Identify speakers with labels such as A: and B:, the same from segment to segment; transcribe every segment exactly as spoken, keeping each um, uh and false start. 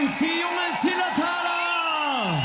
A: die jungen Zillertaler!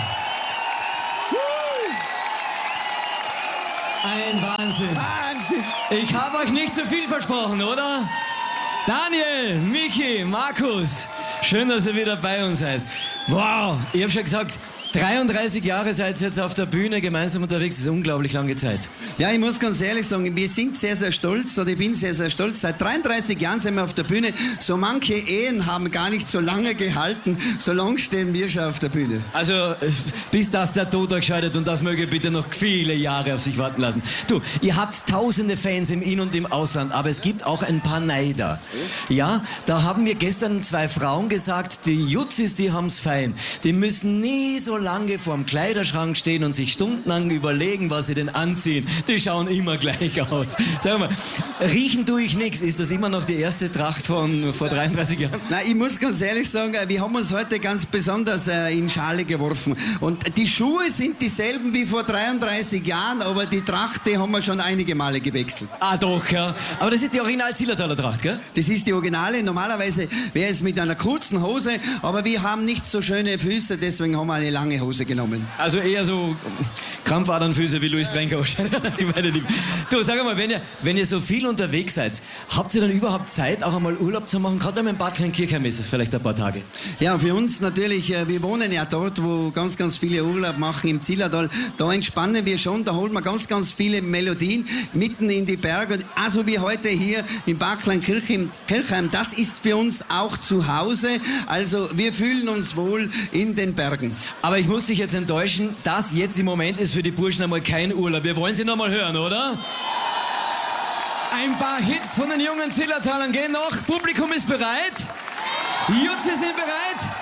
A: Ein Wahnsinn.
B: Wahnsinn.
A: Ich habe euch nicht zu viel versprochen, oder? Daniel, Michi, Markus, schön, dass ihr wieder bei uns seid. Wow, ich habe schon gesagt, dreiunddreißig Jahre seid ihr jetzt auf der Bühne gemeinsam unterwegs. Das ist eine unglaublich lange Zeit.
B: Ja, ich muss ganz ehrlich sagen, wir sind sehr, sehr stolz, oder ich bin sehr, sehr stolz. Seit dreiunddreißig Jahren sind wir auf der Bühne. So manche Ehen haben gar nicht so lange gehalten. So lang stehen wir schon auf der Bühne.
A: Also, äh, bis das der Tod euch scheidet, und das möge bitte noch viele Jahre auf sich warten lassen. Du, ihr habt tausende Fans im In- und im Ausland, aber es gibt auch ein paar Neider. Ja, da haben mir gestern zwei Frauen gesagt, die Jutzis, die haben's fein. Die müssen nie so lange vorm Kleiderschrank stehen und sich stundenlang überlegen, was sie denn anziehen. Die schauen immer gleich aus. Sag mal, riechen tue ich nichts. Ist das immer noch die erste Tracht von vor dreiunddreißig Jahren?
B: Nein, ich muss ganz ehrlich sagen, wir haben uns heute ganz besonders äh, in Schale geworfen. Und die Schuhe sind dieselben wie vor dreiunddreißig Jahren, aber die Tracht, die haben wir schon einige Male gewechselt.
A: Ah doch, ja. Aber das ist die Original-Zillertaler Tracht, gell?
B: Das ist die Originale. Normalerweise wäre es mit einer kurzen Hose, aber wir haben nicht so schöne Füße, deswegen haben wir eine lange Hose genommen.
A: Also eher so Krampfadernfüße wie Luis Trenker. Du, sag mal, wenn ihr, wenn ihr so viel unterwegs seid, habt ihr dann überhaupt Zeit, auch einmal Urlaub zu machen? Gerade wenn man in Bad Kleinkirchheim ist, vielleicht ein paar Tage.
B: Ja, für uns natürlich, wir wohnen ja dort, wo ganz, ganz viele Urlaub machen, im Zillertal. Da entspannen wir schon, da holen wir ganz, ganz viele Melodien mitten in die Berge. Also wie heute hier in Bad Kleinkirchheim, das ist für uns auch zu Hause. Also wir fühlen uns wohl in den Bergen.
A: Aber ich muss dich jetzt enttäuschen, das jetzt im Moment ist für die Burschen einmal kein Urlaub. Wir wollen sie noch mal hören, oder? Ein paar Hits von den jungen Zillertalern gehen noch. Publikum ist bereit. Jutze sind bereit.